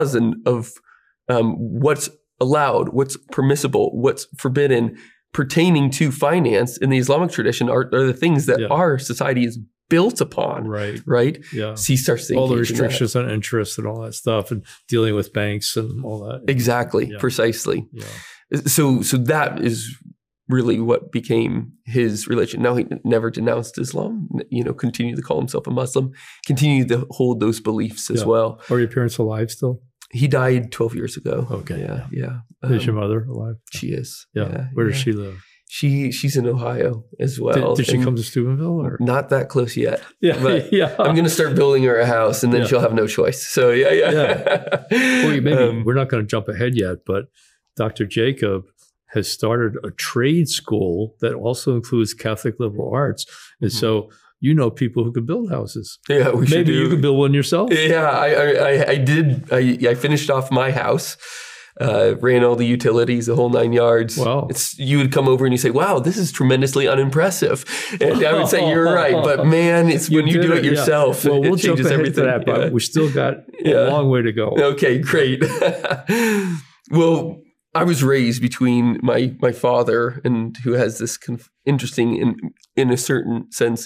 of what's allowed, what's permissible, what's forbidden pertaining to finance in the Islamic tradition are the things that our society is built upon. Right. Yeah. So he starts thinking all the restrictions on interest and all that stuff, and dealing with banks and all that. Exactly. Yeah. Precisely. Yeah. So that is really what became his religion. Now, he never denounced Islam, continued to call himself a Muslim, continued to hold those beliefs as well. Are your parents alive still? He died 12 years ago. Okay. Yeah. Is your mother alive? She is. Yeah. Where does she live? She's in Ohio as well. Did she come to Steubenville? Or? Not that close yet. Yeah. But I'm going to start building her a house, and then she'll have no choice. So yeah. Well, maybe we're not going to jump ahead yet, but Dr. Jacob has started a trade school that also includes Catholic liberal arts. And so people who can build houses. Yeah, maybe you could build one yourself. Yeah, I did. I finished off my house, ran all the utilities, the whole 9 yards. Wow. You would come over and you say, wow, this is tremendously unimpressive. And I would say, you're right. But man, it's when you do it yourself. Well, we'll it jump changes ahead everything. to that, but we still got a long way to go. Okay, great. Well, I was raised between my father and who has this kind of interesting, in a certain sense,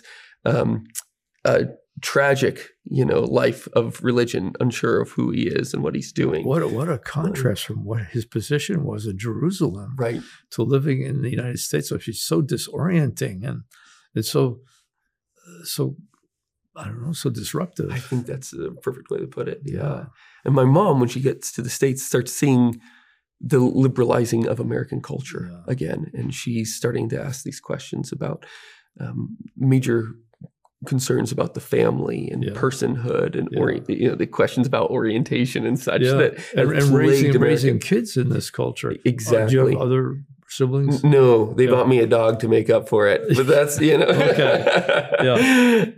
tragic, life of religion, unsure of who he is and what he's doing. What a contrast from what his position was in Jerusalem, right, to living in the United States, which is so disorienting and it's so I don't know, so disruptive. I think that's the perfect way to put it. Yeah. And my mom, when she gets to the States, starts seeing the liberalizing of American culture again. And she's starting to ask these questions about major concerns about the family and personhood and the questions about orientation and such that and raising kids in this culture. Exactly. Do you have other siblings? No, they bought me a dog to make up for it, but that's Okay.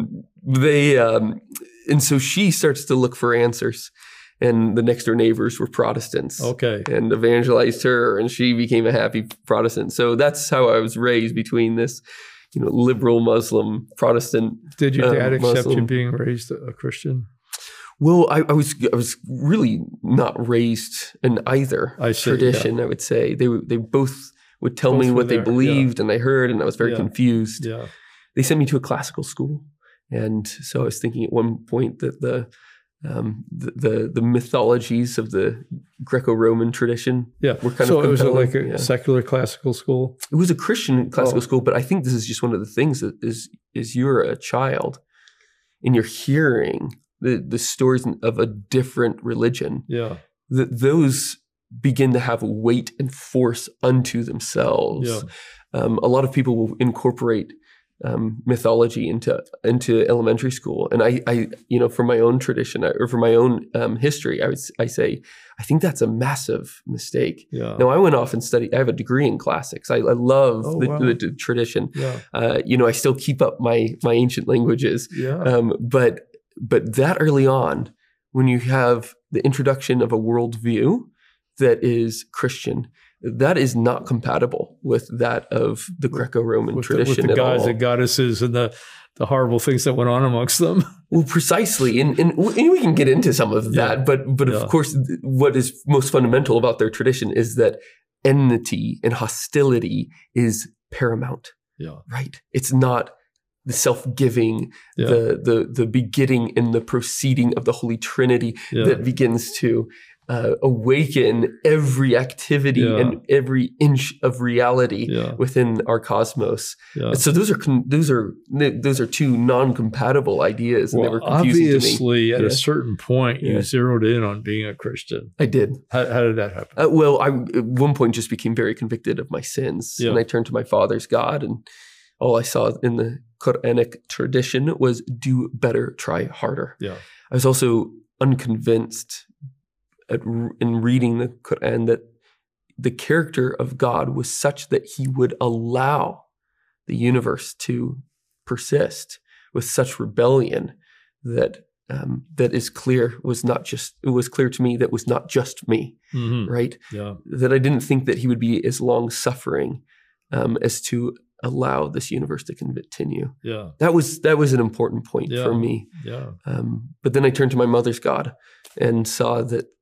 And so she starts to look for answers. And the next door neighbors were Protestants. Okay. And evangelized her, and she became a happy Protestant. So that's how I was raised, between this, liberal Muslim, Protestant. Did your dad accept Muslim. you being raised a Christian? Well, I was really not raised in either tradition. I would say they both would tell me what they believed, and I heard, and I was very confused. Yeah. They sent me to a classical school, and so I was thinking at one point that the mythologies of the Greco-Roman tradition were kind of compelling. So it was like a secular classical school? It was a Christian classical school, but I think this is just one of the things that is you're a child and you're hearing the stories of a different religion. Yeah. That those begin to have weight and force unto themselves. Yeah. A lot of people will incorporate mythology into elementary school, and I from my own tradition or from my own history, I say I think that's a massive mistake. Yeah. Now I went off and studied. I have a degree in classics. I love the tradition. Yeah. I still keep up my ancient languages. Yeah. But that early on, when you have the introduction of a worldview that is Christian, that is not compatible with that of the Greco-Roman tradition. With the gods and goddesses and the horrible things that went on amongst them. Well, precisely. And we can get into some of that. But of course, what is most fundamental about their tradition is that enmity and hostility is paramount. Yeah. Right? It's not the self-giving, the begetting and the proceeding of the Holy Trinity that begins to awaken every activity and every inch of reality within our cosmos. Yeah. So those are two non-compatible ideas, and they were confusing obviously to me. At a certain point, you zeroed in on being a Christian. I did. How did that happen? Well, I at one point just became very convicted of my sins, and I turned to my father's God, and all I saw in the Quranic tradition was do better, try harder. Yeah. I was also unconvinced in reading the Quran that the character of God was such that he would allow the universe to persist with such rebellion that is clear it was clear to me that was not just me, right? Yeah. That I didn't think that he would be as long suffering as to allow this universe to continue. Yeah. That was an important point for me. Yeah. But then I turned to my mother's God and saw that